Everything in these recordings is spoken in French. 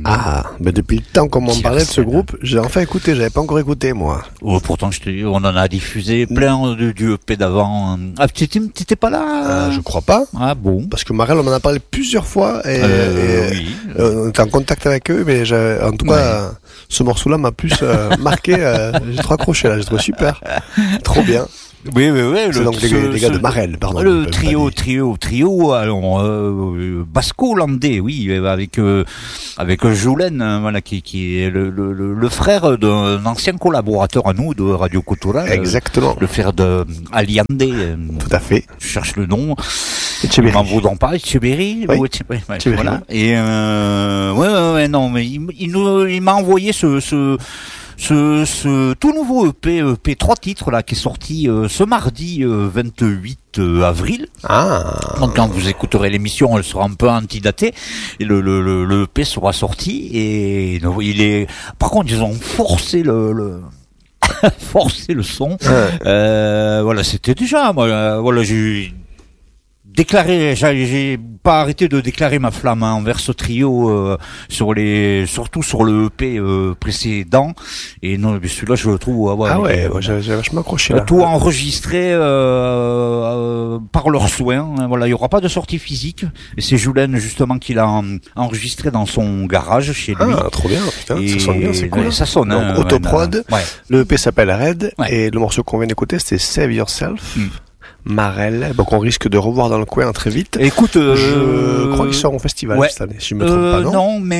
Ah, mais depuis le temps qu'on m'en parlait de ce groupe, j'ai enfin écouté, j'avais pas encore écouté, moi. Oh, pourtant, on en a diffusé plein du EP d'avant. Ah, t'étais pas là? Je crois pas. Ah bon? Parce que Marel, on m'en a parlé plusieurs fois et oui. On était en contact avec eux, mais en tout cas, ce morceau-là m'a plus marqué. J'ai trop accroché là, j'ai trouvé super. Trop bien. Oui. C'est donc les gars de Marel, pardon. Le trio, alors, basco-hollandais, oui, avec Joulen, voilà, qui est le frère d'un ancien collaborateur à nous de Radio Cultura. Exactement. Le frère de Aliande. Tout à fait. Je cherche le nom. Etcheberry. M'en voudront pas, Etcheberry. Oui. Ouais, voilà. Et, non, mais il m'a envoyé ce tout nouveau EP 3 titres là qui est sorti ce mardi 28 avril. Donc quand vous écouterez l'émission, elle sera un peu antidatée et le EP sera sorti et par contre ils ont forcé forcé le son. Voilà, c'était déjà voilà, j'ai pas arrêté de déclarer ma flamme envers ce trio surtout sur le EP précédent et non, celui-là je le trouve j'ai vachement accroché là. Tout enregistré par leurs soins. Voilà, il y aura pas de sortie physique et c'est Joulen justement qui l'a enregistré dans son garage chez lui. Ah, trop bien, putain, ça sonne bien, c'est cool. Ça sonne. Donc autoprod. Le EP s'appelle Red et le morceau qu'on vient d'écouter c'était Save Yourself. Marel, donc on risque de revoir dans le coin très vite. Écoute, je crois qu'ils seront au festival cette année, si je me trompe pas, non? Non, mais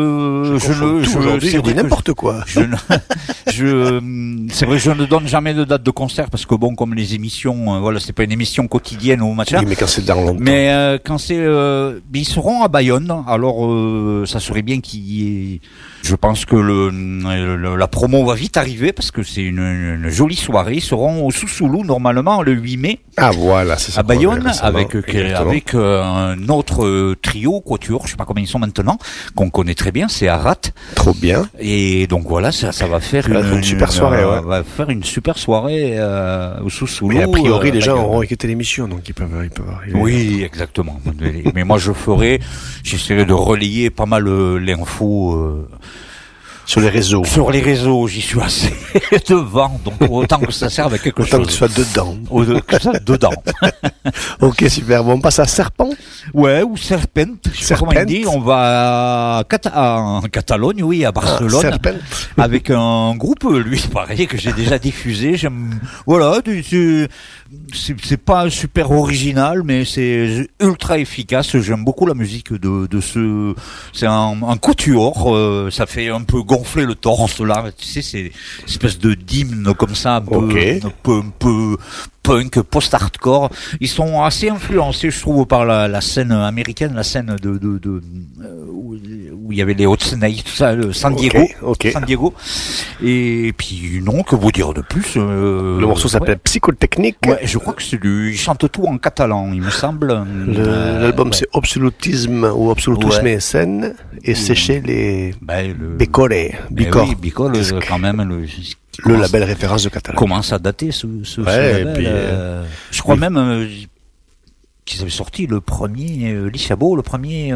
je dis n'importe quoi. C'est vrai, je ne donne jamais de date de concert parce que bon, comme les émissions, voilà, c'est pas une émission quotidienne ou machin. Oui, mais quand c'est dans longtemps. Mais quand c'est, ils seront à Bayonne. Alors, ça serait bien qu'il y ait. Je pense que la promo va vite arriver parce que c'est une jolie soirée. Ils seront au Sousoulou normalement le 8 mai. Ah voilà, c'est ça. À Bayonne avec un autre trio, quatuor, je sais pas combien ils sont maintenant, qu'on connaît très bien, c'est Arat. Trop bien. Et donc voilà, ça va faire une super soirée. Va faire une super soirée au Sousoulou. Et a priori, les gens auront écouté l'émission, donc ils peuvent arriver. Oui, exactement. Mais moi, j'essaierai de relayer pas mal l'info. Sur les réseaux. Sur les réseaux, j'y suis assez devant, donc autant que ça serve à quelque chose. Autant que tu sois dedans. Dedans. Ok, super. Bon, on passe à Serpent. Ouais, ou Serpent. Je sais pas comment il dit. On va en Catalogne, oui, à Barcelone. Serpent. Avec un groupe, lui, pareil, que j'ai déjà diffusé. Voilà, c'est pas super original, mais c'est ultra efficace. J'aime beaucoup la musique c'est un quatuor, ça fait un peu gonfler le torse là, tu sais, c'est une espèce de d'hymne comme ça, un peu punk, post-hardcore. Ils sont assez influencés, je trouve, par la scène américaine, la scène où il y avait les Hot Snakes, tout ça, San Diego. San Diego. Et puis, non, que vous dire de plus? Le morceau s'appelle Psychotechnique. Ouais, je crois que ils chantent tout en catalan, il me semble. L'album, c'est Absolutisme ou Absolutisme SN, et c'est chez les Bicore. Oui, Bicore, quand même, le label référence de Catalan. Commence à dater ce label. Et puis, je crois même qu'ils avaient sorti le premier Lichabot, le premier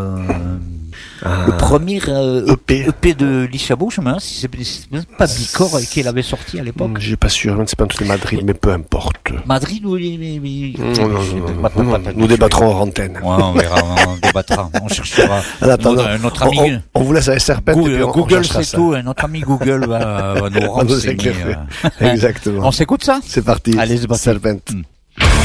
EP de Lichabot. Je me demande si c'est pas Bicore qu'il avait sorti à l'époque. J'ai pas sûr, je ne sais pas tous les Madrid, mais peu importe. Madrid, oui. Nous débattrons en antenne. Ouais, on verra, on débattra, on cherchera. Notre ami. On vous laisse avec Serpent. Google, c'est tout. Notre ami Google va nous renseigner. Exactement. On s'écoute ça? C'est parti. Allez, c'est parti. Serpent.